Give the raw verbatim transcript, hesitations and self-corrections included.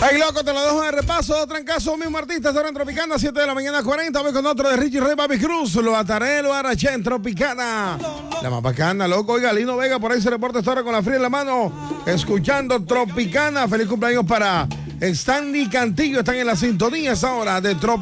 Ay, loco, te lo dejo en el repaso. Trancazo, mismo artista, ahora en Tropicana, siete de la mañana, cuarenta. Voy con otro de Richie Ray, Baby Cruz. Lo ataré, lo araché en Tropicana. La más bacana, loco. Oiga, Lino Vega, por ahí se reporta esta hora con la fría en la mano. Escuchando Tropicana. Feliz cumpleaños para Stanley Cantillo. Están en la sintonía esa hora de Tropicana.